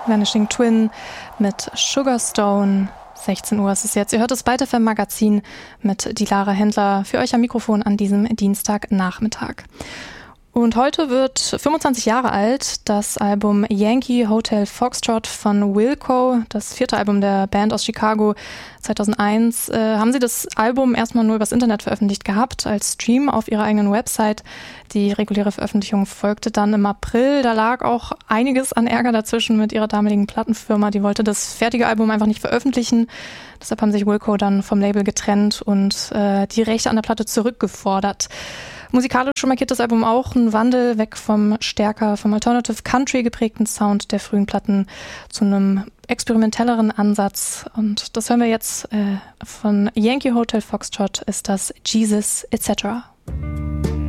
Vanishing Twin mit Sugarstone. 16 Uhr ist es jetzt. Ihr hört das Byte FM Magazin mit Dilara Händler für euch am Mikrofon an diesem Dienstagnachmittag. Und heute wird 25 Jahre alt das Album Yankee Hotel Foxtrot von Wilco, das 4. Album der Band aus Chicago. 2001 haben sie das Album erstmal nur übers Internet veröffentlicht gehabt, als Stream auf ihrer eigenen Website. Die reguläre Veröffentlichung folgte dann im April. Da lag auch einiges an Ärger dazwischen mit ihrer damaligen Plattenfirma. Die wollte das fertige Album einfach nicht veröffentlichen. Deshalb haben sich Wilco dann vom Label getrennt und die Rechte an der Platte zurückgefordert. Musikalisch markiert das Album auch einen Wandel weg vom Alternative Country geprägten Sound der frühen Platten zu einem experimentelleren Ansatz. Und das hören wir jetzt von Yankee Hotel Foxtrot, ist das Jesus etc.